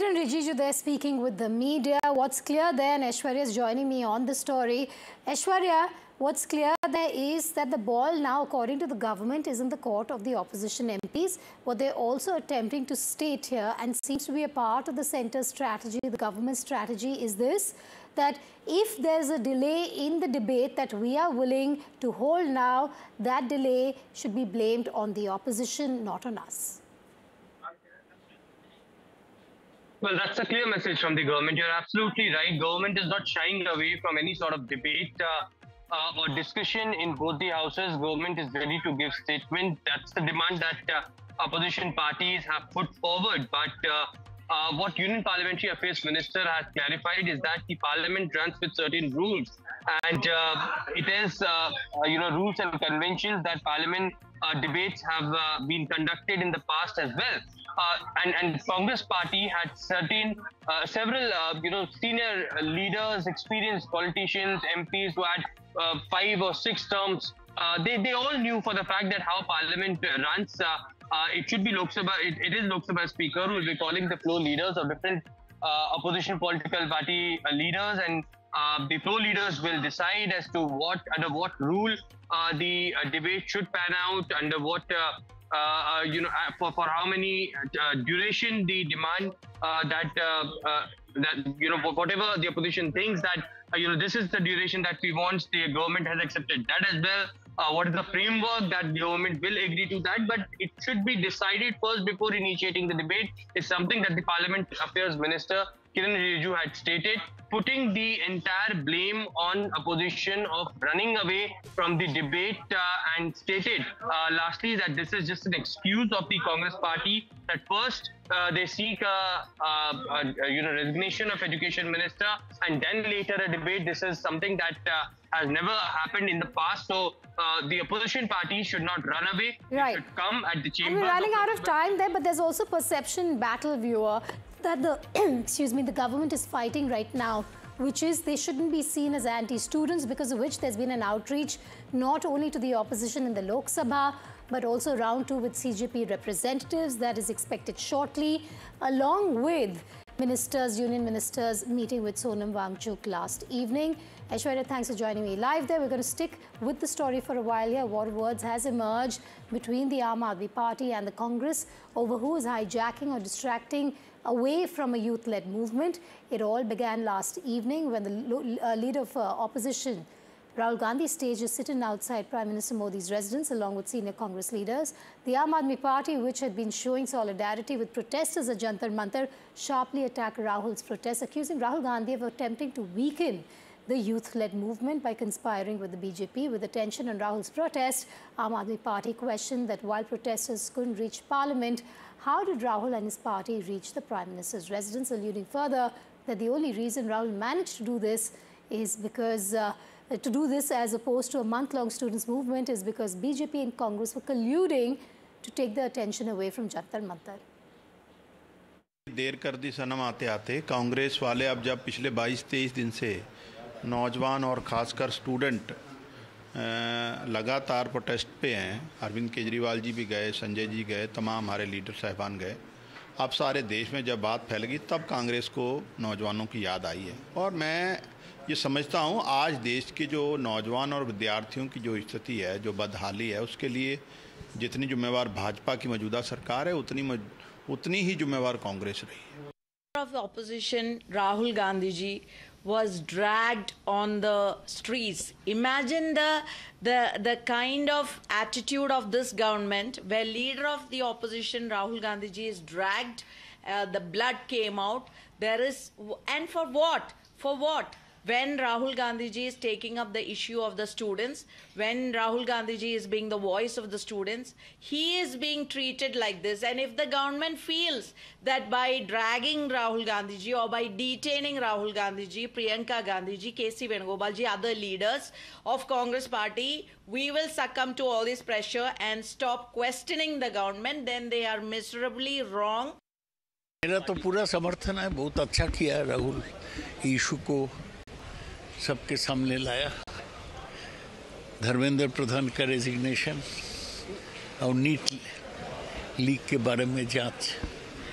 Kiran Rijiju there speaking with the media. What's clear there, and Aishwarya is joining me on the story. Aishwarya, what's clear there is that the ball now, according to the government, is in the court of the opposition MPs. What they're also attempting to state here, and seems to be a part of the centre's strategy, the government strategy, is this, that if there's a delay in the debate that we are willing to hold now, that delay should be blamed on the opposition, not on us. Well, that's a clear message from the government. You're absolutely right. Government is not shying away from any sort of debate or discussion in both the houses. Government is ready to give statement. That's the demand that opposition parties have put forward. But what Union Parliamentary Affairs Minister has clarified is that the Parliament runs with certain rules, and it is rules and conventions that Parliament debates have been conducted in the past as well. And Congress party had several senior leaders, experienced politicians, MPs who had 5 or 6 terms. They all knew for the fact that how Parliament runs. It should be Lok Sabha. It is Lok Sabha Speaker who will be calling the floor leaders of different opposition political party leaders, and the floor leaders will decide as to under what rule the debate should pan out, under what for how many duration the demand whatever the opposition thinks that this is the duration that we want. The government has accepted that as well. What is the framework that the government will agree to that, but it should be decided first before initiating the debate, is something that the Parliament Affairs Minister Kiran Rijiju had stated, putting the entire blame on opposition of running away from the debate, and stated lastly that this is just an excuse of the Congress party, that first they seek resignation of Education Minister and then later a debate. This is something that has never happened in the past. So the opposition party should not run away. Right. It should come at the chamber. And we're running out of time there, but there's also perception battle, viewer, that the the government is fighting right now, which is they shouldn't be seen as anti-students, because of which there's been an outreach not only to the opposition in the Lok Sabha, but also round 2 with CJP representatives that is expected shortly, along with ministers, union ministers meeting with Sonam Wangchuk last evening. Aishwarya, thanks for joining me live there. We're going to stick with the story for a while here. War words has emerged between the Aam Aadmi Party and the Congress over who is hijacking or distracting away from a youth-led movement. It all began last evening when the leader of opposition, Rahul Gandhi, staged a sit-in outside Prime Minister Modi's residence along with senior Congress leaders. The Aam Aadmi Party, which had been showing solidarity with protesters at Jantar Mantar, sharply attacked Rahul's protests, accusing Rahul Gandhi of attempting to weaken the youth-led movement by conspiring with the BJP. With attention on Rahul's protest, Aam Aadmi Party questioned that while protesters couldn't reach Parliament, how did Rahul and his party reach the Prime Minister's residence, alluding further that the only reason Rahul managed to do this is because as opposed to a month-long students' movement, is because BJP and Congress were colluding to take the attention away from Jantar Mantar. देर कर दी सनम आते आते कांग्रेस वाले अब जब पिछले 22-23 दिन से नौजवान और ख़ासकर स्टूडेंट लगातार प्रोटेस्ट पे हैं, अरविंद केजरीवाल जी भी गए, संजय जी गए, तमाम हमारे लीडर साहिबान गए, अब सारे देश में जब बात फैल गई तब कांग्रेस को नौजवानों की याद आई है। और मैं ये समझता हूँ आज देश के जो नौजवान और विद्यार्थियों की जो स्थिति है, जो बदहाली है, उसके लिए जितनी जिम्मेवार भाजपा की मौजूदा सरकार है उतनी ही जिम्मेवार कांग्रेस रही है। Of the opposition, Rahul Gandhi ji was dragged on the streets. Imagine the kind of attitude of this government, where leader of the opposition, Rahul Gandhi ji, is dragged. The blood came out. And for what? For what? When Rahul Gandhi ji is taking up the issue of the students, when Rahul Gandhi ji is being the voice of the students, he is being treated like this. And if the government feels that by dragging Rahul Gandhi ji or by detaining Rahul Gandhi ji, Priyanka Gandhi ji, K.C. Venugopal ji, other leaders of Congress party, we will succumb to all this pressure and stop questioning the government, then they are miserably wrong. मेरा तो पूरा समर्थन है, बहुत अच्छा किया Rahul, issue को सबके सामने लाया। धर्मेंद्र प्रधान का रेजिग्नेशन और नीट लीक के बारे में जांच